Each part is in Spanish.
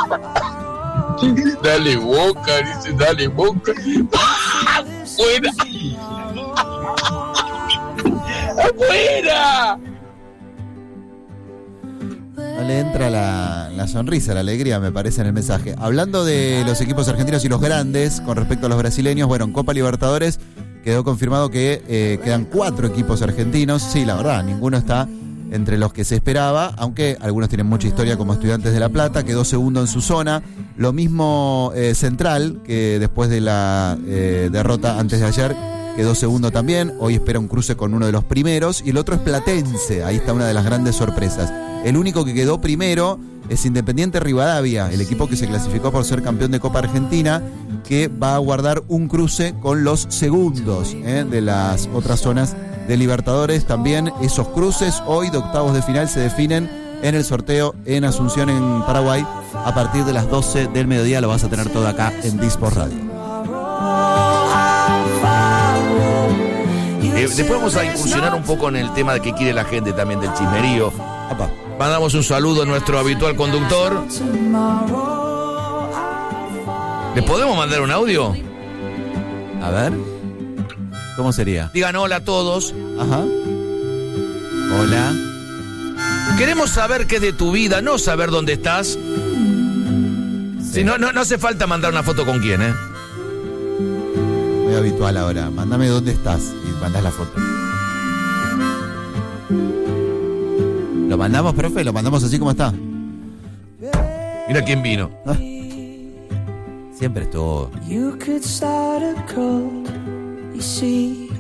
Dale Boca, dice, dale Boca. ¡Afuera! ¡Afuera! No le entra la sonrisa, la alegría, me parece, en el mensaje. Hablando de los equipos argentinos y los grandes, con respecto a los brasileños, bueno, en Copa Libertadores quedó confirmado que quedan 4 equipos argentinos. Sí, la verdad, ninguno está entre los que se esperaba, aunque algunos tienen mucha historia, como Estudiantes de La Plata, quedó segundo en su zona. Lo mismo Central, que después de la derrota antes de ayer, quedó segundo también. Hoy espera un cruce con uno de los primeros. Y el otro es Platense, ahí está una de las grandes sorpresas. El único que quedó primero es Independiente Rivadavia, el equipo que se clasificó por ser campeón de Copa Argentina, que va a guardar un cruce con los segundos de las otras zonas de Libertadores. También esos cruces hoy de octavos de final se definen en el sorteo en Asunción, en Paraguay, a partir de las 12 del mediodía. Lo vas a tener todo acá en Disport Radio. Después vamos a incursionar un poco en el tema de qué quiere la gente también del chismerío. Opa. Mandamos un saludo a nuestro habitual conductor. ¿Le podemos mandar un audio? A ver, ¿cómo sería? Digan hola a todos. Ajá. Hola. Queremos saber qué es de tu vida, no saber dónde estás. Sí. Si no hace falta mandar una foto con quién, Muy habitual ahora. Mándame dónde estás y mandás la foto. ¿Lo mandamos, profe? ¿Lo mandamos así como está? Mira quién vino. Siempre estuvo. You could start a cult, you see.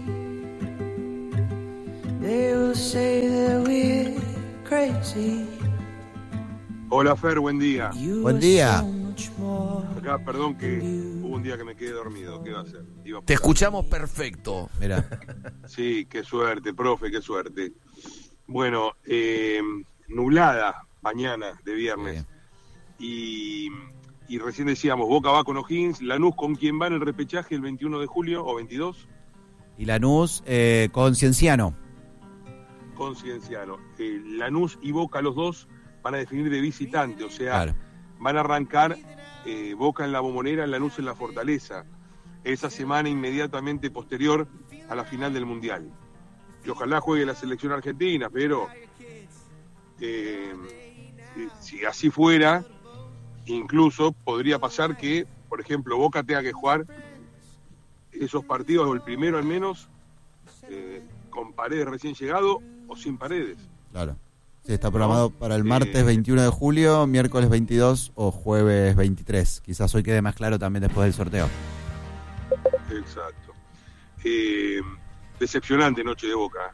They will say that we're crazy. Hola Fer, buen día. Buen día. Acá, perdón que hubo un día que me quedé dormido. ¿Qué va a hacer? Te escuchamos perfecto. Mira. Sí, qué suerte, profe, qué suerte. Bueno, nublada mañana de viernes. Y recién decíamos, Boca va con O'Higgins, Lanús con quien va en el repechaje el 21 de julio o 22. Y Lanús con Cienciano. Con Cienciano. Lanús y Boca, los dos, van a definir de visitante, o sea, Claro. van a arrancar Boca en la Bombonera, Lanús en la Fortaleza, esa semana inmediatamente posterior a la final del Mundial. Y ojalá juegue la selección argentina, pero si así fuera, incluso podría pasar que, por ejemplo, Boca tenga que jugar esos partidos, o el primero al menos, con Paredes recién llegado o sin Paredes. Claro. Sí, está programado para el martes 21 de julio, miércoles 22 o jueves 23. Quizás hoy quede más claro también después del sorteo. Exacto. Decepcionante noche de Boca.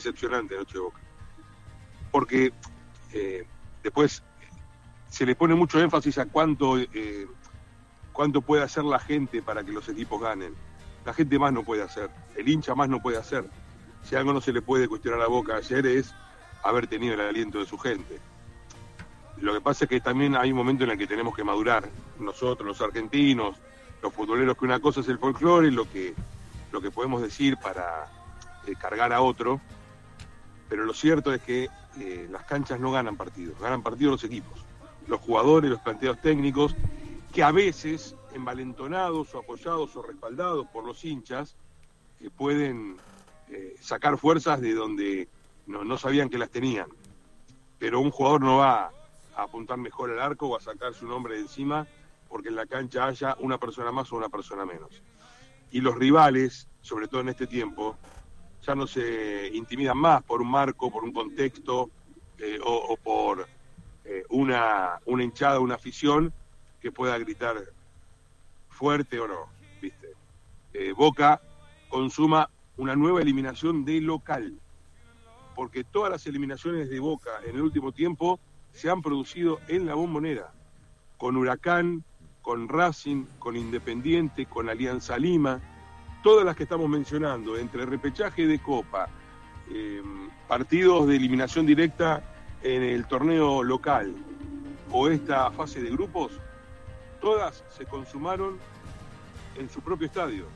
Porque después se le pone mucho énfasis a cuánto puede hacer la gente para que los equipos ganen. La gente más no puede hacer, el hincha más no puede hacer. Si algo no se le puede cuestionar a Boca ayer es haber tenido el aliento de su gente. Lo que pasa es que también hay un momento en el que tenemos que madurar, nosotros, los argentinos, los futboleros, que una cosa es el folclore, lo que podemos decir para cargar a otro, pero lo cierto es que las canchas no ganan partidos los equipos, los jugadores, los planteos técnicos, que a veces, envalentonados o apoyados o respaldados por los hinchas, pueden sacar fuerzas de donde no sabían que las tenían. Pero un jugador no va a apuntar mejor al arco o a sacar su nombre de encima porque en la cancha haya una persona más o una persona menos. Y los rivales, sobre todo en este tiempo, ya no se intimidan más por un marco, por un contexto o por una hinchada, una afición que pueda gritar fuerte o no, ¿viste? Boca consuma una nueva eliminación de local, porque todas las eliminaciones de Boca en el último tiempo se han producido en la Bombonera, con Huracán, con Racing, con Independiente, con Alianza Lima, todas las que estamos mencionando, entre repechaje de Copa, partidos de eliminación directa en el torneo local o esta fase de grupos, todas se consumaron en su propio estadio.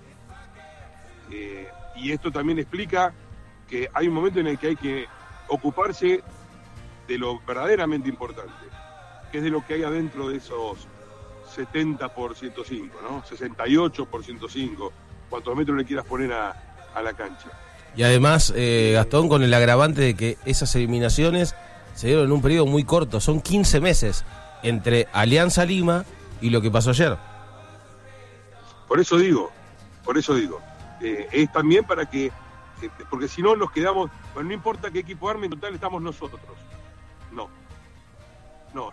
Y esto también explica que hay un momento en el que hay que ocuparse de lo verdaderamente importante. que es de lo que hay adentro de esos 70 por 105, ¿no? 68 por 105, cuantos metros le quieras poner a la cancha. Y además, Gastón, con el agravante de que esas eliminaciones se dieron en un periodo muy corto, son 15 meses entre Alianza Lima y lo que pasó ayer. Por eso digo, es también para que, porque si no nos quedamos, bueno, no importa qué equipo arme, en total estamos nosotros. No,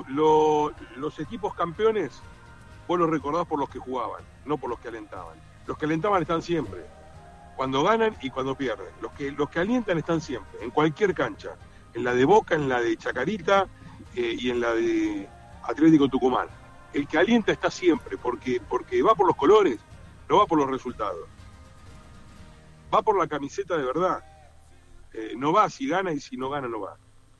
los equipos campeones, vos los recordás por los que jugaban, no por los que alentaban. Los que alentaban están siempre, cuando ganan y cuando pierden. Los que alientan están siempre, en cualquier cancha, en la de Boca, en la de Chacarita y en la de Atlético Tucumán. El que alienta está siempre, porque va por los colores, no va por los resultados. Va por la camiseta de verdad. No va si gana y si no gana no va.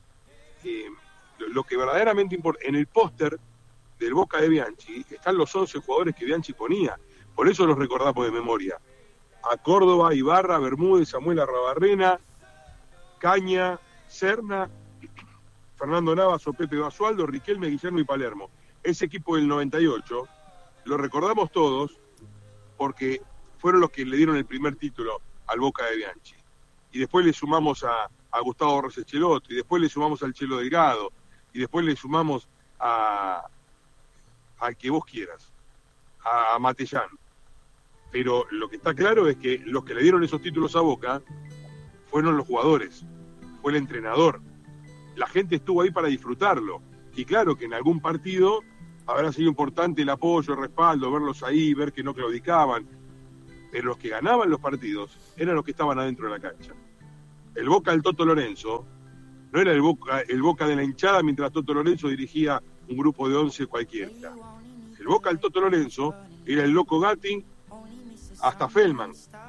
Lo que verdaderamente importa, en el póster del Boca de Bianchi están los 11 jugadores que Bianchi ponía. Por eso los recordamos de memoria. A Córdoba, Ibarra, Bermúdez, Samuel Arrabarrena, Caña, Serna, Fernando Navas o Pepe Basualdo, Riquelme, Guillermo y Palermo. Ese equipo del 98 lo recordamos todos porque fueron los que le dieron el primer título al Boca de Bianchi. Y después le sumamos a Gustavo Rosecheloto, y después le sumamos al Chelo Delgado, y después le sumamos al que vos quieras, a Matellán. Pero lo que está claro es que los que le dieron esos títulos a Boca fueron los jugadores, fue el entrenador. La gente estuvo ahí para disfrutarlo. Y claro que en algún partido habrá sido importante el apoyo, el respaldo, verlos ahí, ver que no claudicaban. Pero los que ganaban los partidos eran los que estaban adentro de la cancha. El Boca del Toto Lorenzo no era el Boca de la hinchada mientras Toto Lorenzo dirigía un grupo de 11 cualquiera. El Boca del Toto Lorenzo era el Loco Gatti hasta Feldman,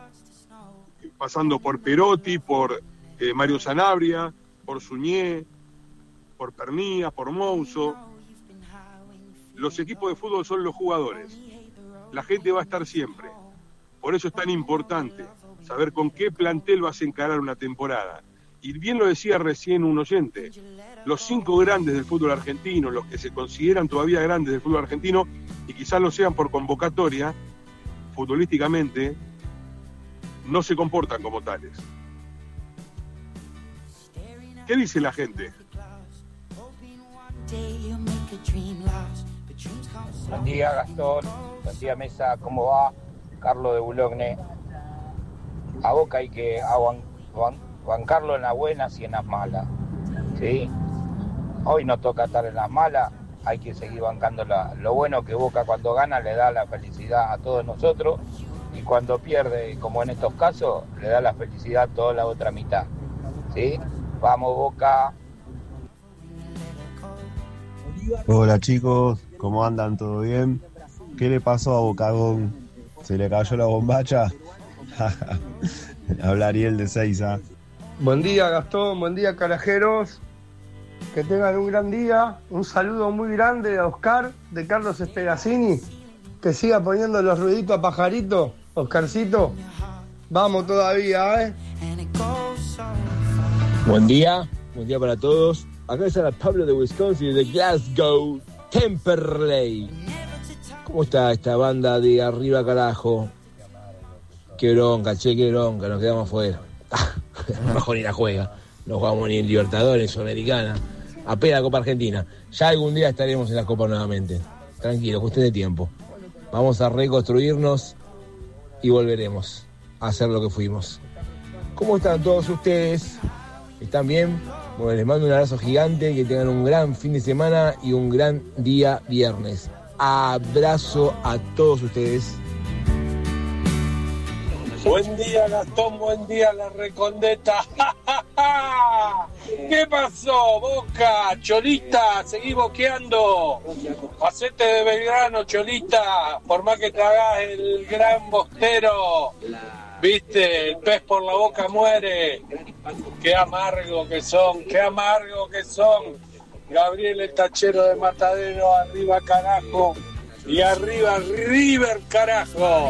pasando por Perotti, por Mario Sanabria, por Suñé, por Pernía, por Mouso. Los equipos de fútbol son los jugadores. La gente va a estar siempre. Por eso es tan importante saber con qué plantel vas a encarar una temporada. Y bien lo decía recién un oyente, los 5 grandes del fútbol argentino, los que se consideran todavía grandes del fútbol argentino, y quizás lo sean por convocatoria, futbolísticamente, no se comportan como tales. ¿Qué dice la gente? Buen día, Gastón. Buen día, Mesa. ¿Cómo va? Carlos de Boulogne. A Boca hay que bancarlo en las buenas y en las malas. ¿Sí? Hoy no toca estar en las malas, hay que seguir bancando lo bueno, que Boca cuando gana le da la felicidad a todos nosotros, y cuando pierde, como en estos casos, le da la felicidad a toda la otra mitad. ¿Sí? Vamos, Boca. Hola chicos, ¿cómo andan? ¿Todo bien? ¿Qué le pasó a Bocagón? ¿Se le cayó la bombacha? Habla Ariel de Seiza. Buen día, Gastón, buen día, carajeros. Que tengan un gran día. Un saludo muy grande a Oscar, de Carlos Esperazzini. Que siga poniendo los ruiditos a pajarito, Oscarcito. Vamos todavía, Buen día para todos. Acá está Pablo de Wisconsin, de Glasgow, Temperley. ¿Cómo está esta banda de arriba, carajo? Qué bronca, nos quedamos afuera. Mejor ni la juega. No jugamos ni en Libertadores, Sudamericana. Apenas Copa Argentina. Ya algún día estaremos en la Copa nuevamente. Tranquilo, cuestión de tiempo. Vamos a reconstruirnos y volveremos a hacer lo que fuimos. ¿Cómo están todos ustedes? ¿Están bien? Bueno, les mando un abrazo gigante, que tengan un gran fin de semana y un gran día viernes. Abrazo a todos ustedes. Buen día, Gastón, buen día, la Recondeta. ¿Qué pasó, Boca? Cholita, seguí boqueando. Hacete de Belgrano, Cholita, por más que te hagas el gran bostero. Viste, el pez por la boca muere. Qué amargo que son. Gabriel, el tachero de Matadero, arriba, carajo. Y arriba, River, carajo.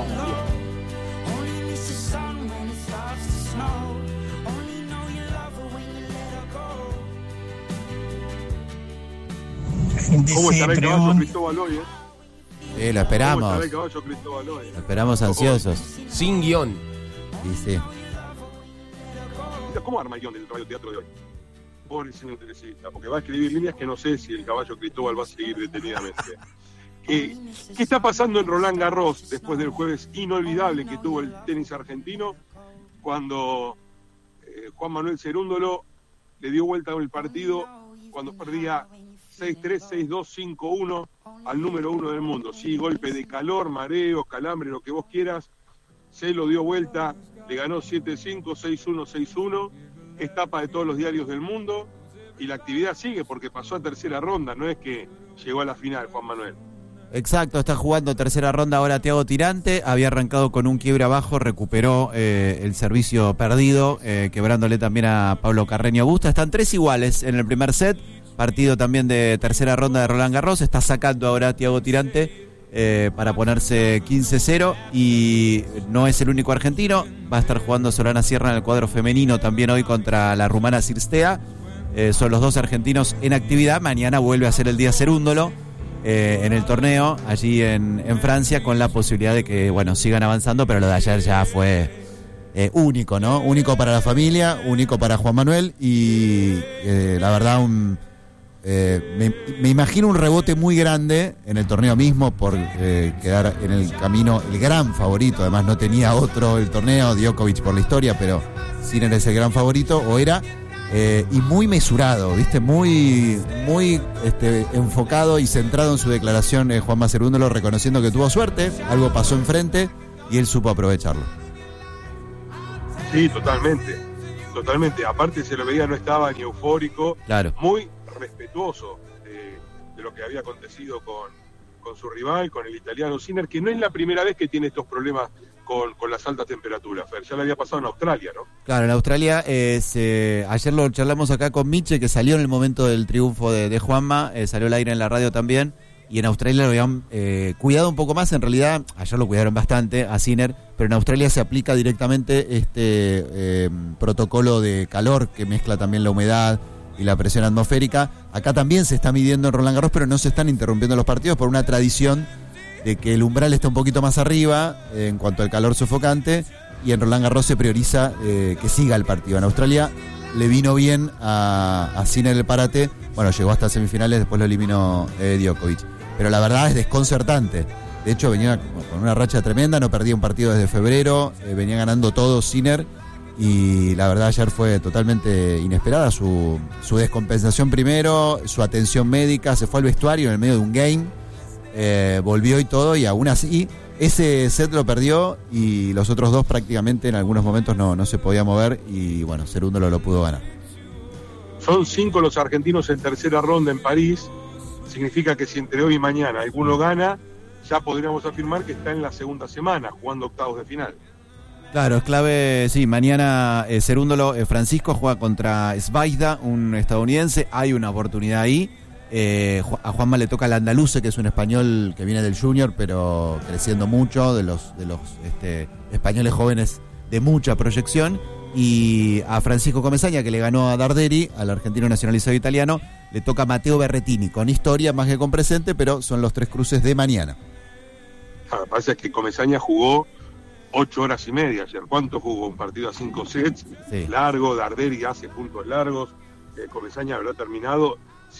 ¿Cómo estará el caballo Cristóbal hoy, Lo esperamos. ¿Cómo estará el caballo Cristóbal hoy? Lo esperamos ansiosos. Sin guión. Y sí. ¿Cómo arma el guión del radioteatro de hoy? Pobre señor Teresita, porque va a escribir líneas que no sé si el caballo Cristóbal va a seguir detenidamente. ¿Qué está pasando en Roland Garros después del jueves inolvidable que tuvo el tenis argentino cuando Juan Manuel Cerúndolo le dio vuelta el partido cuando perdía 6-3, 6-2, 5-1 al número 1 del mundo? Sí, golpe de calor, mareo, calambre, lo que vos quieras, se lo dio vuelta, le ganó 7-5, 6-1, 6-1, es tapa de todos los diarios del mundo y la actividad sigue porque pasó a tercera ronda, no es que llegó a la final Juan Manuel. Exacto, está jugando tercera ronda ahora Thiago Tirante, había arrancado con un quiebre abajo, recuperó el servicio perdido, quebrándole también a Pablo Carreño Busta. Están 3 iguales en el primer set, partido también de tercera ronda de Roland Garros, está sacando ahora Thiago Tirante para ponerse 15-0 y no es el único argentino, va a estar jugando Solana Sierra en el cuadro femenino también hoy contra la rumana Cirstea, son los 2 argentinos en actividad, mañana vuelve a ser el día Cerúndolo. En el torneo, allí en Francia, con la posibilidad de que, bueno, sigan avanzando, pero lo de ayer ya fue único, ¿no? Único para la familia, único para Juan Manuel y la verdad me imagino un rebote muy grande en el torneo mismo por quedar en el camino el gran favorito, además no tenía otro el torneo, Djokovic por la historia, pero Sinner es el gran favorito, o era... y muy mesurado, ¿viste? Muy enfocado y centrado en su declaración Juanma Cerúndolo, reconociendo que tuvo suerte, algo pasó enfrente y él supo aprovecharlo. Sí, totalmente. Aparte se lo veía, no estaba ni eufórico, claro. Muy respetuoso de lo que había acontecido con su rival, con el italiano Sinner, que no es la primera vez que tiene estos problemas con las altas temperaturas, Fer. Ya le había pasado en Australia, ¿no? Claro, en Australia, ayer lo charlamos acá con Miche, que salió en el momento del triunfo de Juanma, salió al aire en la radio también, y en Australia lo habían cuidado un poco más, en realidad, ayer lo cuidaron bastante a Sinner, pero en Australia se aplica directamente este protocolo de calor que mezcla también la humedad y la presión atmosférica. Acá también se está midiendo en Roland Garros, pero no se están interrumpiendo los partidos por una tradición de que el umbral está un poquito más arriba en cuanto al calor sofocante y en Roland Garros se prioriza que siga el partido. En Australia le vino bien a Sinner el parate, bueno, llegó hasta semifinales, después lo eliminó Djokovic, pero la verdad es desconcertante. De hecho venía con una racha tremenda, no perdía un partido desde febrero, venía ganando todo Sinner y la verdad ayer fue totalmente inesperada su descompensación primero, su atención médica, se fue al vestuario en el medio de un game. Volvió y todo, y aún así ese set lo perdió y los otros 2 prácticamente en algunos momentos no se podía mover y bueno, Cerúndolo lo pudo ganar. Son 5 los argentinos en tercera ronda en París, significa que si entre hoy y mañana alguno gana, ya podríamos afirmar que está en la segunda semana jugando octavos de final. Claro, es clave, sí, mañana Cerúndolo, Francisco juega contra Svaida, un estadounidense, hay una oportunidad ahí. A Juanma le toca al Andaluce, que es un español que viene del Junior, pero creciendo mucho, de los españoles jóvenes de mucha proyección. Y a Francisco Comesaña, que le ganó a Darderi, al argentino nacionalizado italiano, le toca a Matteo Berrettini, con historia más que con presente, pero son los 3 cruces de mañana. Lo que pasa es que Comesaña jugó 8 horas y media ayer. ¿Cuánto jugó? Un partido a 5 sets, sí. Largo, Darderi hace puntos largos, Comesaña habrá terminado.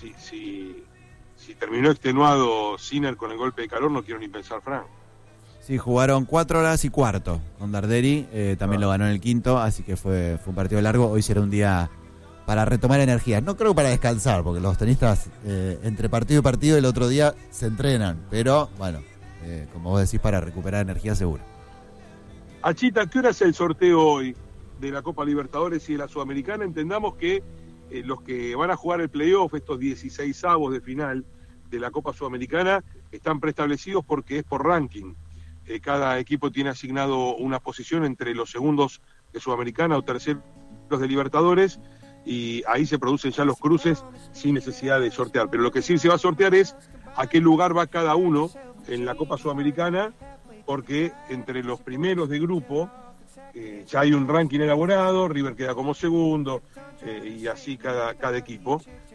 Si terminó extenuado Sinner con el golpe de calor, no quiero ni pensar, Frank. Sí, jugaron 4 horas y cuarto con Darderi, también lo ganó en el quinto, así que fue un partido largo. Hoy será un día para retomar energías. No creo para descansar, porque los tenistas entre partido y partido el otro día se entrenan, pero bueno, como vos decís, para recuperar energía seguro. Achita, ¿qué hora es el sorteo hoy de la Copa Libertadores y de la Sudamericana? Entendamos que los que van a jugar el playoff, estos 16avos de final de la Copa Sudamericana, están preestablecidos porque es por ranking. Cada equipo tiene asignado una posición entre los segundos de Sudamericana o terceros de Libertadores, y ahí se producen ya los cruces sin necesidad de sortear. Pero lo que sí se va a sortear es a qué lugar va cada uno en la Copa Sudamericana, porque entre los primeros de grupo ya hay un ranking elaborado, River queda como segundo, y así cada equipo.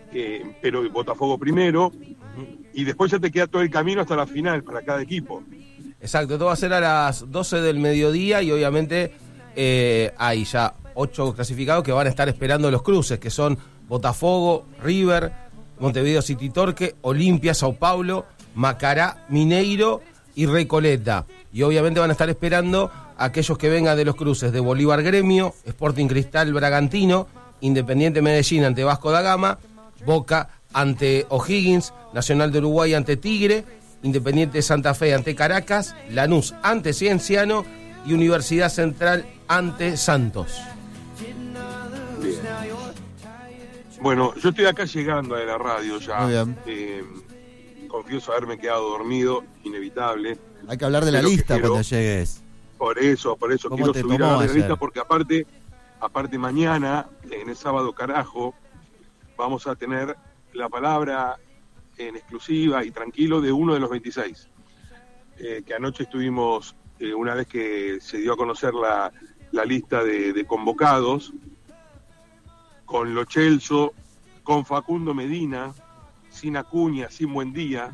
pero Botafogo primero, y después ya te queda todo el camino hasta la final para cada equipo. Exacto, todo va a ser a las 12 del mediodía y obviamente hay ya 8 clasificados que van a estar esperando los cruces, que son Botafogo, River, Montevideo City Torque, Olimpia, Sao Paulo, Macará, Mineiro y Recoleta. Y obviamente van a estar esperando a aquellos que vengan de los cruces de Bolívar Gremio, Sporting Cristal Bragantino, Independiente Medellín ante Vasco da Gama, Boca ante O'Higgins, Nacional de Uruguay ante Tigre, Independiente Santa Fe ante Caracas, Lanús ante Cienciano y Universidad Central ante Santos. Bien. Bueno, yo estoy acá llegando a la radio ya. Muy bien. Confieso haberme quedado dormido, inevitable. Hay que hablar de la lista cuando llegues. Por eso quiero subir a la lista, porque aparte mañana, en el sábado carajo, vamos a tener la palabra en exclusiva y tranquilo de uno de los 26. Que anoche estuvimos, una vez que se dio a conocer la lista de convocados, con Lo Celso, con Facundo Medina, sin Acuña, sin Buendía,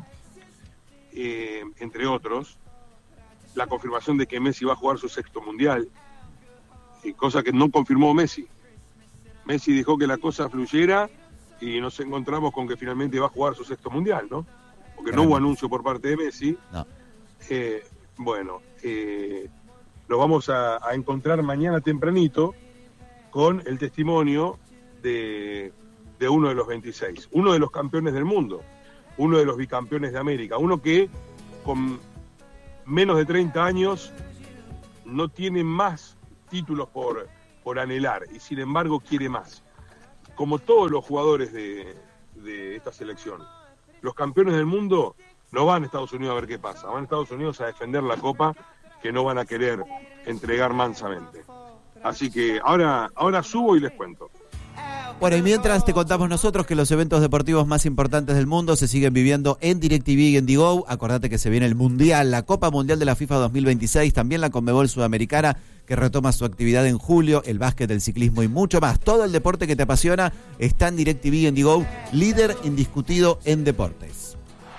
entre otros, la confirmación de que Messi va a jugar su 6º mundial, cosa que no confirmó Messi. Messi dijo que la cosa fluyera y nos encontramos con que finalmente va a jugar su 6º mundial, ¿no? Porque no hubo anuncio por parte de Messi. No. Nos vamos a encontrar mañana tempranito con el testimonio de uno de los 26, uno de los campeones del mundo, uno de los bicampeones de América, uno que con menos de 30 años no tiene más títulos por anhelar y sin embargo quiere más, como todos los jugadores de esta selección. Los campeones del mundo no van a Estados Unidos a ver qué pasa, van a Estados Unidos a defender la copa que no van a querer entregar mansamente. Así que ahora subo y les cuento. Bueno, y mientras te contamos nosotros que los eventos deportivos más importantes del mundo se siguen viviendo en DirecTV y en Digo. Acordate que se viene el Mundial, la Copa Mundial de la FIFA 2026, también la Conmebol Sudamericana, que retoma su actividad en julio, el básquet, el ciclismo y mucho más. Todo el deporte que te apasiona está en DirecTV y en Digo, líder indiscutido en deportes.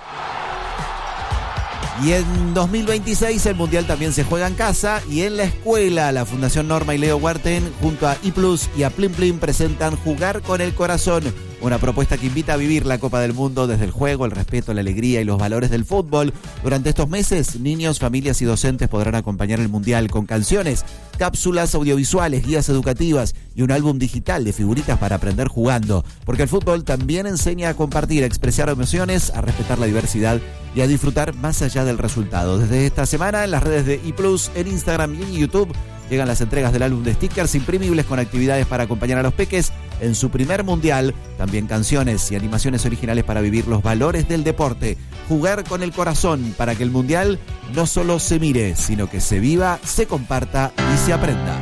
Y en 2026 el Mundial también se juega en casa y en la escuela. La Fundación Norma y Leo Huarten junto a iPlus y a Plim Plim presentan Jugar con el Corazón, una propuesta que invita a vivir la Copa del Mundo desde el juego, el respeto, la alegría y los valores del fútbol. Durante estos meses, niños, familias y docentes podrán acompañar el Mundial con canciones, cápsulas audiovisuales, guías educativas y un álbum digital de figuritas para aprender jugando. Porque el fútbol también enseña a compartir, a expresar emociones, a respetar la diversidad y a disfrutar más allá del resultado. Desde esta semana, en las redes de iPlus, en Instagram y en YouTube, llegan las entregas del álbum de stickers imprimibles con actividades para acompañar a los peques en su primer mundial. También canciones y animaciones originales para vivir los valores del deporte. Jugar con el corazón para que el mundial no solo se mire, sino que se viva, se comparta y se aprenda.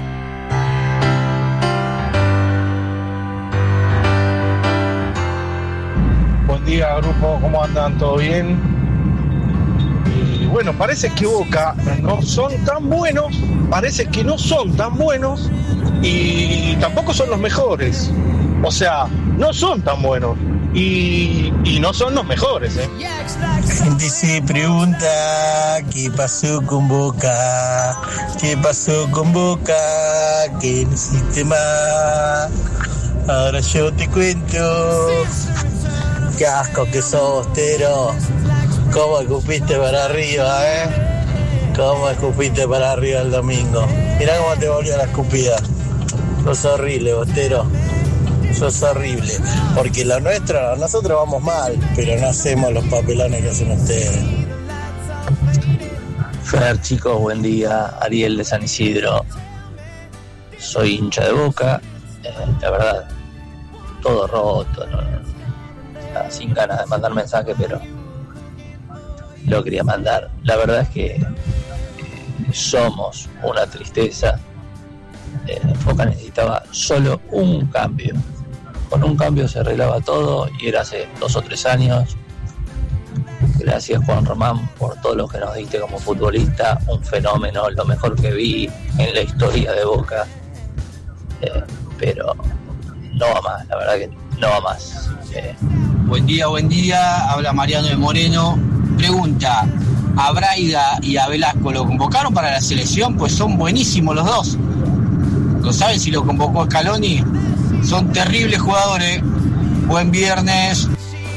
Buen día, grupo, ¿cómo andan? ¿Todo bien? Y bueno, parece que Boca no son tan buenos, parece que no son tan buenos y tampoco son los mejores. O sea, no son tan buenos y no son los mejores, ¿eh? La gente se pregunta qué pasó con Boca, qué pasó con Boca, que no existe más. Ahora yo te cuento. Qué asco que sos, Bostero. ¿Cómo escupiste para arriba, ¿Cómo escupiste para arriba el domingo? Mirá cómo te volvió la escupida. Sos horrible, Bostero. Sos horrible. Porque lo nuestro, nosotros vamos mal, pero no hacemos los papelones que hacen ustedes. Fer, chicos, buen día. Ariel de San Isidro. Soy hincha de Boca. La verdad, todo roto, sin ganas de mandar mensaje, pero lo quería mandar. La verdad es que somos una tristeza. Boca necesitaba solo un cambio. Con un cambio se arreglaba todo y era hace 2 o 3 años. Gracias, Juan Román, por todo lo que nos diste como futbolista. Un fenómeno, lo mejor que vi en la historia de Boca. Pero no va más, la verdad que no va más. Buen día, habla Mariano de Moreno. Pregunta, ¿a Braida y a Velasco lo convocaron para la selección? Pues son buenísimos los dos. ¿Lo saben si lo convocó Scaloni? Son terribles jugadores. Buen viernes.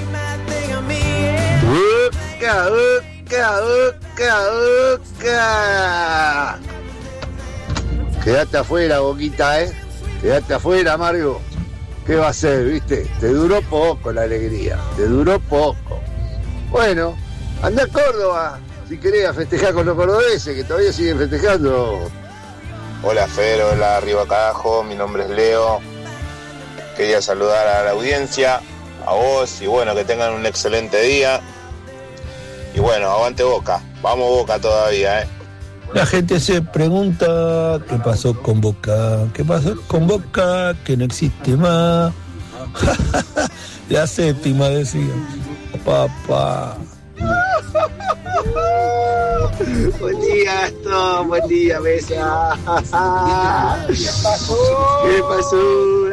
Quédate afuera, Boquita, Quédate afuera, Mario. ¿Qué va a ser, viste? Te duró poco la alegría, te duró poco. Bueno, anda a Córdoba, si querés, a festejar con los cordobeses, que todavía siguen festejando. Hola, Fer, hola, arriba carajo, mi nombre es Leo. Quería saludar a la audiencia, a vos, y bueno, que tengan un excelente día. Y bueno, aguante Boca, vamos Boca todavía, La gente se pregunta qué pasó con Boca, que no existe más. La séptima decía, papá. Buen día, Gastón, buen día, Mesa. ¿Qué pasó?